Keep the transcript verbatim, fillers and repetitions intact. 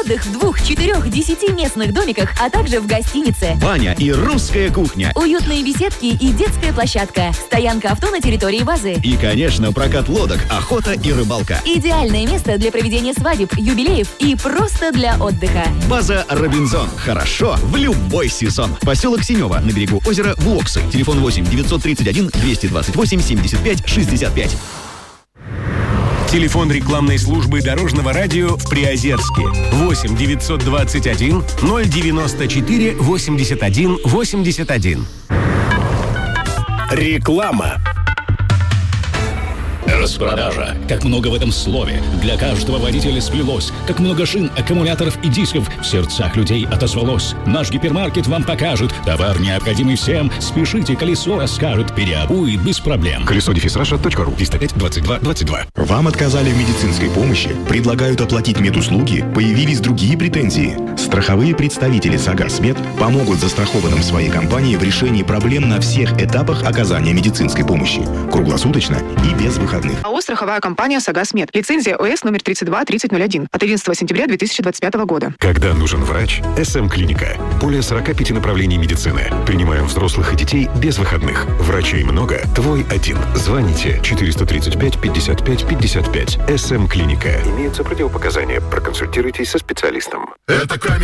отдых в двух, четырех, десяти местных домиках, а также в гостинице. Баня и русская кухня. Уютные беседки и детская площадка. Стоянка авто на территории базы. И, конечно, прокат лодок, охота и рыбалка. Идеальное место для проведения свадеб, юбилеев и просто для отдыха. База «Робинзон». Хорошо в любой сезон. Поселок Синева на берегу озера Вуоксы. Телефон восемь девятьсот тридцать один двести двадцать восемь семьдесят пять шестьдесят пять. Телефон рекламной службы Дорожного радио в Приозерске. восемь девятьсот двадцать один ноль девяносто четыре восемьдесят один восемьдесят один. Реклама. Распродажа. Как много в этом слове. Для каждого водителя сплелось. Как много шин, аккумуляторов и дисков в сердцах людей отозвалось. Наш гипермаркет вам покажет. Товар необходимый всем. Спешите, колесо расскажет. Переобует без проблем. колесо дефис раша точка ру. триста пять двадцать два двадцать два. Вам отказали в медицинской помощи? Предлагают оплатить медуслуги? Появились другие претензии? Страховые представители «Сагасмед» помогут застрахованным своей компании в решении проблем на всех этапах оказания медицинской помощи. Круглосуточно и без выходных. АО «Страховая компания «Сагасмед». Лицензия ОС номер тридцать два тридцать ноль один от одиннадцатого сентября две тысячи двадцать пятого года. Когда нужен врач? эс эм Клиника. Более сорок пять направлений медицины. Принимаем взрослых и детей без выходных. Врачей много, твой один. Звоните четыреста тридцать пять пятьдесят пять пятьдесят пять. эс эм Клиника. Имеются противопоказания. Проконсультируйтесь со специалистом. Это камень.